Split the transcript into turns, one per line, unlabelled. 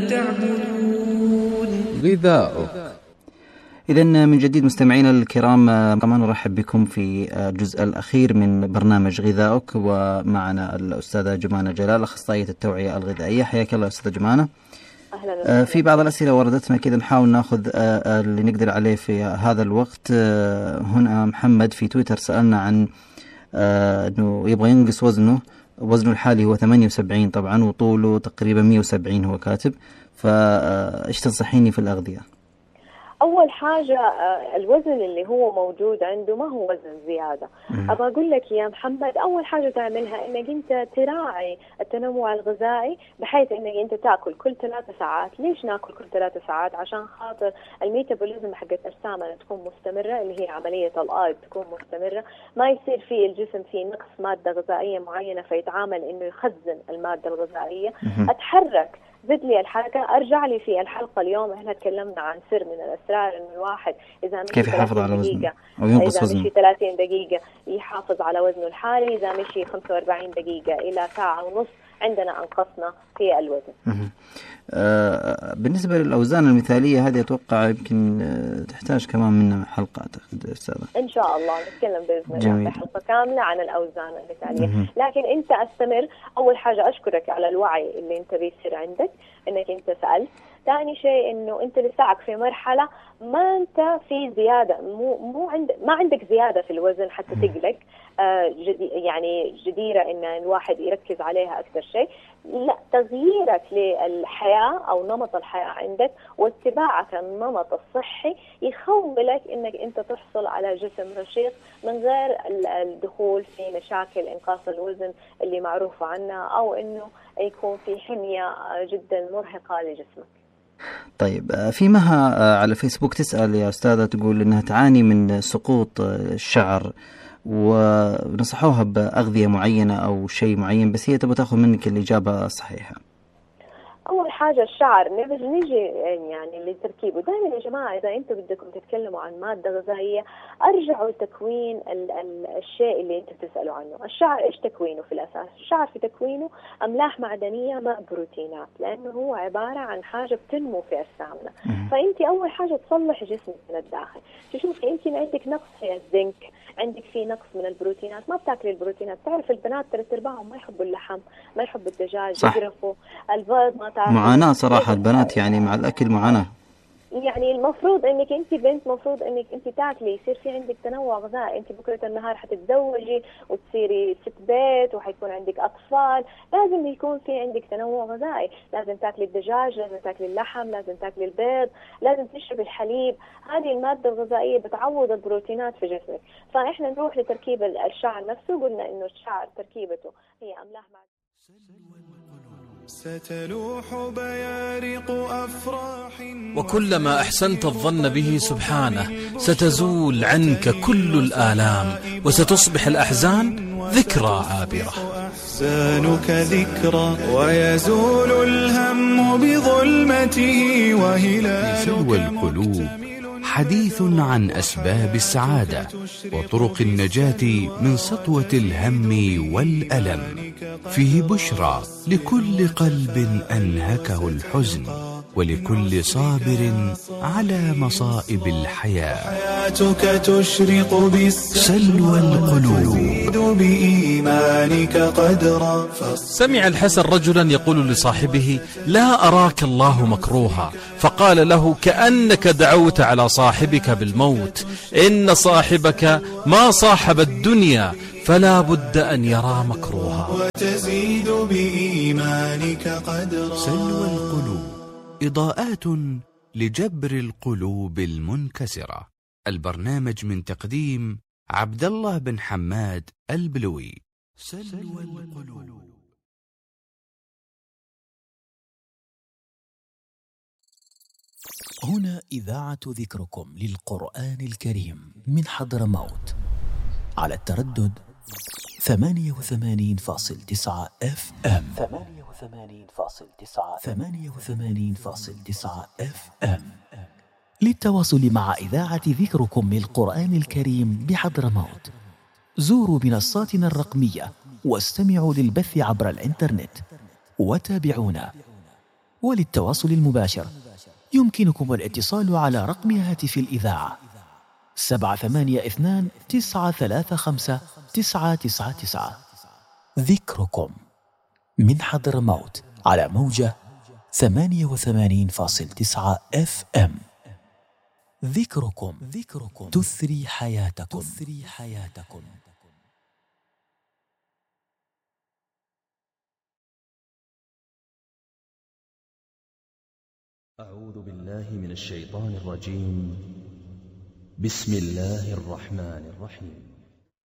تعبدون.
غذاؤك.
إذن من جديد مستمعينا الكرام، كمان نرحب بكم في الجزء الأخير من برنامج غذاؤك، ومعنا الأستاذة جمانة جلال، أخصائية التوعية الغذائية. حياك الله أستاذة جمانة.
أهلا.
في بعض الأسئلة وردتنا كذا نحاول ناخذ اللي نقدر عليه في هذا الوقت. هنا محمد في تويتر سألنا عن أنه يبغى ينقص وزنه الحالي هو 78 طبعا، وطوله تقريبا 170 هو كاتب، فإيش تنصحيني في الأغذية؟
أول حاجة الوزن اللي هو موجود عنده ما هو وزن زيادة. أبغى أقول لك يا محمد، أول حاجة تعملها إنك أنت تراعي التنوع الغذائي، بحيث إنك أنت تأكل كل 3 ساعات. ليش نأكل كل 3 ساعات؟ عشان خاطر الميتابوليزم حقت أجسامنا تكون مستمرة، اللي هي عملية الأيض تكون مستمرة، ما يصير في الجسم فيه نقص مادة غذائية معينة فيتعامل إنه يخزن المادة الغذائية. أتحرك، زد لي الحركة، أرجع لي في الحلقة اليوم إحنا تكلمنا عن سر من الأسرار إنه الواحد إذا مشي
كيف يحافظ على وزنه أو
ينقص
إذا
مشي 30 دقيقة يحافظ على وزنه الحالي، إذا مشي 45 دقيقة إلى ساعة ونص عندنا أنقصنا في الوزن.
بالنسبة للأوزان المثالية هذه أتوقع يمكن تحتاج كمان منها حلقة أستاذة.
إن شاء الله نتكلم بإذن الله في حلقة كاملة عن الأوزان المثالية. لكن أنت استمر. أول حاجة أشكرك على الوعي اللي أنت بيصير عندك إنك أنت سألت. ثاني شيء إنه أنت لساعك في مرحلة ما أنت في زيادة، ما عندك زيادة في الوزن حتى تقلق. يعني جديرة إن الواحد يركز عليها أكثر شيء. لا، تغييرك للحياة أو نمط الحياة عندك واتباعك النمط الصحي يخولك إنك أنت تحصل على جسم رشيق من غير الدخول في مشاكل إنقاص الوزن اللي معروفة عنها، أو إنه يكون في حمية جدا مرهقة لجسمك.
طيب، في مها على فيسبوك تسأل يا أستاذة، تقول إنها تعاني من سقوط الشعر، ونصحوها بأغذية معينة أو شيء معين، بس هي تبغى تأخذ منك الإجابة الصحيحة.
أول حاجة الشعر نيجي يعني لتركيبه. دائما يا جماعة إذا أنتم بدكم تتكلموا عن مادة غذائية أرجعوا لتكوين الشيء اللي أنتم تسألوا عنه. الشعر إيش تكوينه في الأساس؟ الشعر في تكوينه أملاح معدنية مع بروتينات، لأنه هو عبارة عن حاجة بتنمو في أجسامنا. فأنت أول حاجة تصلح جسمك من الداخل. تشوفي أنت عندك نقص في الزنك، عندك في نقص من البروتينات، ما بتاكلي البروتينات. تعرف البنات 3/4 ما يحبوا اللحم، ما يحبوا الدجاج، يقرفوا البيض، ما تعرف.
معاناة صراحة البنات يعني مع الأكل معاناة.
يعني المفروض انك انت بنت، مفروض انك انت تاكلي، يصير في عندك تنوع غذائي. انت بكره النهار حتتزوجي وتصيري ست بيت وحيكون عندك اطفال، لازم يكون في عندك تنوع غذائي. لازم تاكلي الدجاج، لازم تاكلي اللحم، لازم تاكلي البيض، لازم تشربي الحليب. هذه الماده الغذائيه بتعوض البروتينات في جسمك. فاحنا نروح لتركيب الشعر نفسه. قلنا انه الشعر تركيبته هي املاح
ستلوح بيارق أفراح،
وكلما أحسنت الظن به سبحانه ستزول عنك كل الآلام، وستصبح الأحزان ذكرى عابرة.
أحزانك ذكرى ويزول الهم بظلمته وهلالك.
سلوى القلوب حديث عن أسباب السعادة وطرق النجاة من سطوة الهم والألم، فيه بشرى لكل قلب أنهكه الحزن، ولكل صابر على مصائب الحياة.
حياتك تشرق
سلوى القلوب.
بإيمانك قدرا.
سمع الحسن رجلا يقول لصاحبه: لا أراك الله مكروها. فقال له: كأنك دعوت على صاحبك بالموت. إن صاحبك ما صاحب الدنيا، فلا بد أن يرى مكروها.
وتزيد بإيمانك قدرا.
سلوى القلوب، إضاءات لجبر القلوب المنكسرة. البرنامج من تقديم عبد الله بن حماد البلوي. سلوى القلوب.
هنا إذاعة ذكركم للقرآن الكريم من حضرموت على التردد 88.9 FM. 88.9 FM. للتواصل مع إذاعة ذكركم للقرآن الكريم بحضرموت زوروا منصاتنا الرقمية واستمعوا للبث عبر الإنترنت وتابعونا. وللتواصل المباشر يمكنكم الاتصال على رقم هاتف الإذاعة 782-935-999. ذكركم من حضرموت على موجة 88.9 FM. ذكركم تثري حياتكم.
أعوذ بالله من الشيطان الرجيم. بسم الله الرحمن الرحيم.